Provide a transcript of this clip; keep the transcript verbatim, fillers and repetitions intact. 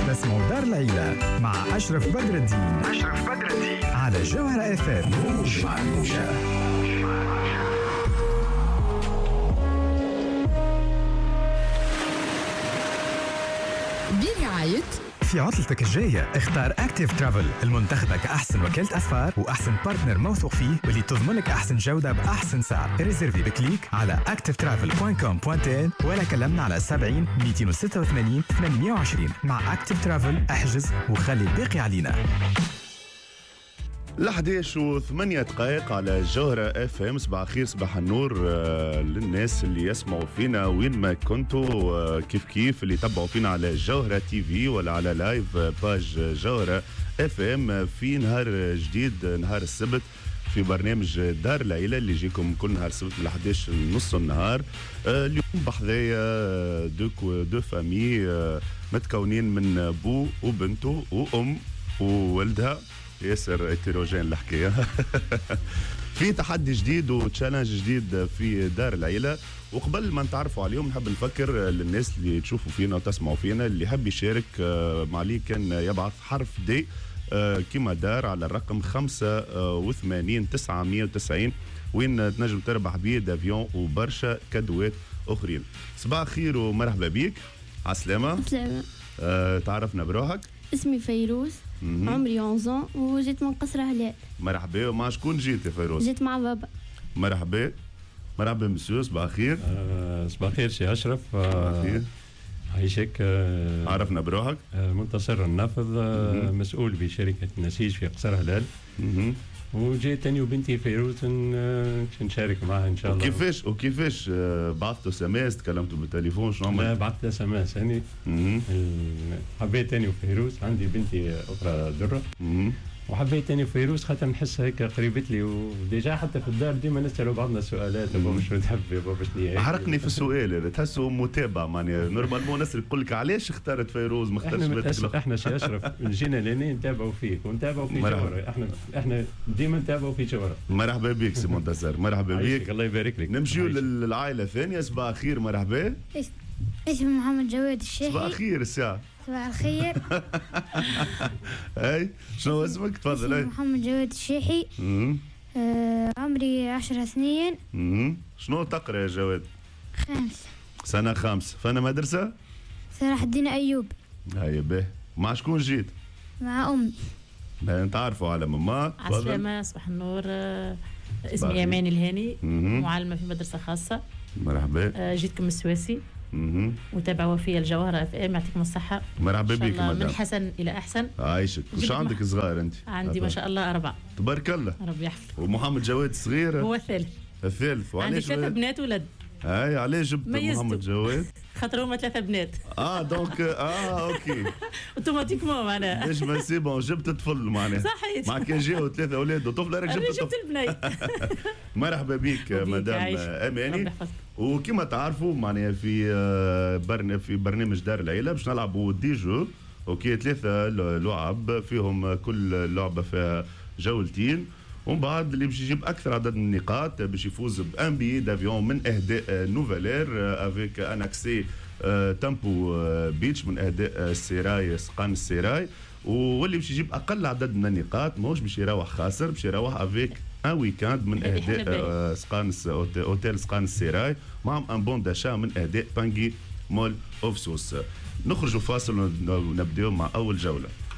تسمعوا دار العيلة مع أشرف بدر الدين. أشرف بدر الدين على جوهر اف ام. موج مع الموجة. برعاية في عطلتك الجاية اختار أكتيف ترافل المنتخبة كأحسن وكالة أسفار وأحسن بارتنر موثوق فيه واللي تضمن لك أحسن جودة بأحسن سعر. ريزيرفي بكليك على أكتيف ترافل دوت كوم دوت إن ولا كلمنا على سبعين مئتين وستة وثمانين ثمانمئة وعشرين. مع أكتيف ترافل احجز وخلي الباقي علينا. الحديش وثمانية دقائق على جوهرة اف ام. صباح الخير صباح النور آه للناس اللي يسمعوا فينا وين ما كنتوا آه كيف كيف اللي يتبعوا فينا على جوهرة تي في ولا على لايف آه باج جوهرة اف ام في نهار جديد نهار السبت في برنامج دار العيلة اللي يجيكم كل نهار سبت من الحديش نص النهار. آه اليوم بحذايا دو دو فامي آه متكونين من بو وبنته وام وولدها. ياسر اتروجين الحكايه. في تحدي جديد وتشالنج جديد في دار العيله. وقبل ما نتعرفوا عليهم نحب نفكر للناس اللي تشوفوا فينا وتسمعوا فينا اللي يحب يشارك مع لي كان يبعث حرف دي كما دار على الرقم خمسة وثمانين تسعمئة وتسعين وين تنجم تربح بيه دافيون وبرشا كادوات اخرين. صباح الخير ومرحبا بيك. عالسلامه. سلامة. أه تعرفنا بروحك؟ اسمي فيروز. مم. عمري أحد عشر وجيت من قصر هلال. مرحبا. ومع شكون جيت يا فيروز؟ جيت مع بابا. مرحبا. مرحبا مسيو. صباح الخير. آه صباح الخير سي أشرف. صباح الخير. عايشك. آه عرفنا بروحك؟ آه منتصر النافذ. آه مسؤول بشركة نسيج في قصر هلال. مم. وجيت أنا وبنتي فيروز نشارك معها إن شاء الله. وكيفاش وكيفاش بعثتوا سماس تكلمتوا بالتليفون شنو عملت؟ لا بعثت سماس أنا. حبيت أنا وفيروز عندي بنتي أخرى درة. مم. وحبيت أنا وفيروز خاطر نحس هيك قريبت لي وديجا حتى في الدار ديما نسألوا بعضنا سؤالات بابا شنو تحب بابا شنو. حرقني في السؤال هذا تحسه متابع معناها نورمالمون الناس يقول لك علاش اختارت فيروز ما اختارش بنتك. احنا شي أشرف جينا لهنا نتابعوا فيك ونتابعوا في جوهرة. احنا احنا ديما نتابعوا في جوهرة. مرحبا بك سي منتصر. مرحبا بك. الله يبارك لك. نمشيو للعائلة الثانية. صباح الخير. مرحبا. اسمي محمد جواد الشيحي. صباح الخير الساعة. صباح الخير. اي شنو اسمك؟ تفضل. اسمي محمد جواد الشيحي. آه عمري عشر سنين. امم شنو تقرا يا جواد؟ خامس. سنة خامس. فانا مدرسة؟ صلاح الدين أيوب. هيا به. مع شكون جيت؟ مع أمي. نتعرفوا على ماما. عسلامة. صباح النور. اسمي أماني الهاني. معلمة في مدرسة خاصة. مرحبا. جيتكم السواسي. متابعة وفية الجوهرة اف ام. يعطيكم الصحة. مرحبا بك مدام. من حسن إلى أحسن. عايشك. وش عندك صغار أنت؟ عندي ما شاء الله أربعة. تبارك الله. ربي يحفظك. ومحمد جواد صغير هو الثالث. الثالث. عندي ثلاثة بنات ولد. هاي علاش جبت محمد جواد؟ خاطر هما ثلاثة بنات. اه دونك اه اوكي. اوتوماتيكمون معناها. ليش ما سي بون جبت طفل معناها. صحيح. مع كان جاو ثلاثة أولاد وطفل راك جبت جبت البني. مرحبا بك مدام أماني. وكما تعرفوا معناها في برن في برنامج دار العيلة باش نلعبوا دي جو. اوكي ثلاثة لعب فيهم كل لعبة فيها جولتين. ومن بعد اللي باش يجيب اكثر عدد من النقاط باش يفوز بان بي دافيون من اهداء نوفالير افيك ان اكسي تامبو بيتش من اهداء السيراي سقان السيراي. واللي باش يجيب اقل عدد من النقاط ماهوش باش يروح خاسر باش يروح افيك ان ويكاند من اهداء سقان اوتيل سقان السيراي مع ان بون داشا من اهداء بانجي مول اوف سوس. نخرجوا فاصل ونبداو مع اول جوله.